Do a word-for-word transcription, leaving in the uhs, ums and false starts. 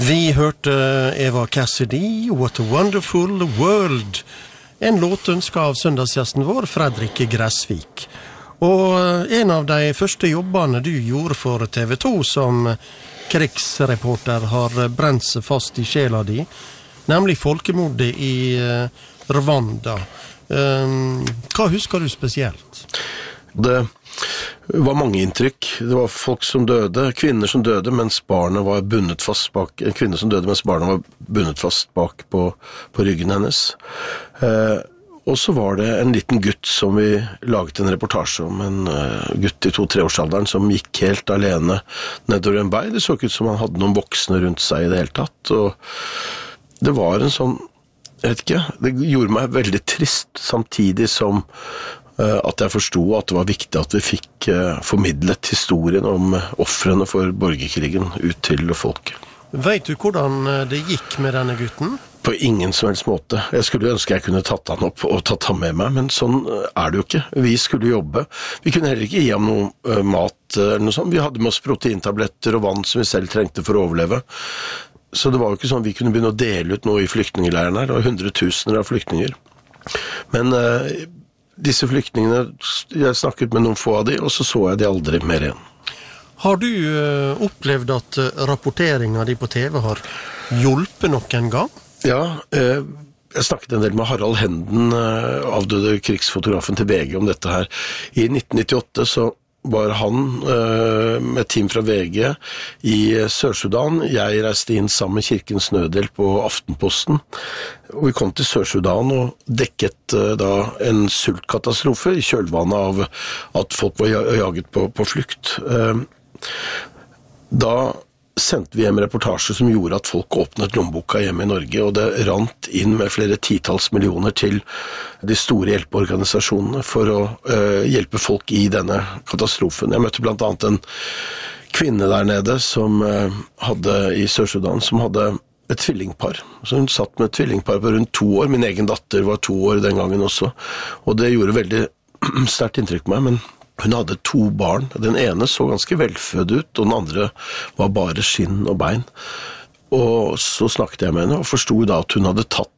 Vi hørte Eva Cassidy, What a Wonderful World, en låt ønsket av søndagsgjesten vår, Fredrik Gressvik. Og en av de første jobbene du gjorde for T V to som krigsreporter har brent seg fast i sjela di, nemlig folkemordet i Rwanda. Hva husker du spesielt? Det var mange inntrykk. Det var folk som døde, kvinner som døde, mens barnet var bundet fast bak, en kvinne som døde mens barnet var bundet fast bak på, på ryggen hennes. Eh, og så var det en liten gutt som vi laget en reportasje om, en uh, gutt i to-tre-årsalderen som gikk helt alene nedover en vei. Det så ikke ut som han hadde noen voksne rundt seg i det hele tatt, og det var en sånn, jeg vet ikke, det gjorde meg veldig trist, samtidig som at jeg forstod at det var viktig at vi fikk formidlet historien om offrene for borgerkrigen ut til folket. Vet du hvordan det gikk med denne gutten? På ingen som helst måte. Jeg skulle ønske jeg kunne tatt han opp og tatt han med meg, men sånn er det jo ikke. Vi skulle jobbe. Vi kunne heller ikke gi ham noe mat eller noe sånt. Vi hadde med oss proteintabletter og vann som vi selv trengte for å overleve. Så det var jo ikke sånn vi kunne begynne å dele ut noe i flyktningleiren her. Det var hundretusener av flyktninger. Men disse flyktningene, jeg snakket med noen få av de, og så så jeg de aldri mer igjen. Har du uh, opplevd at uh, rapporteringen di på T V har hjulpet noen gang? Ja, uh, jeg snakket en del med Harald Henden, uh, avdøde krigsfotografen til V G, om dette her. I nitten nittiåtte så var han uh, med team fra V G i Sør-Sudan. Jeg reiste inn sammen med Kirkens Nødhjelp på Aftenposten, og vi kom til Sør-Sudan og dekket uh, da en sultkatastrofe i kjølvannet av at folk var jaget på, på flukt. Uh, da sendte vi hjem reportasjer som gjorde at folk åpnet lommeboka hjemme i Norge, og det rant inn med flere titals millioner til de store hjelpeorganisasjonene for å uh, hjelpe folk i denne katastrofen. Jeg møtte blant annet en kvinne der nede som uh, hadde i Sør-Sudan, som hadde et tvillingpar. Så hun satt med et tvillingpar på rundt to år. Min egen datter var to år den gangen også, og det gjorde veldig sterkt inntrykk på meg, men hun hadde to barn. Den ene så ganske velfødd ut, og den andre var bare skinn og bein. Og så snakket jeg med henne, og forstod da at hun hadde tatt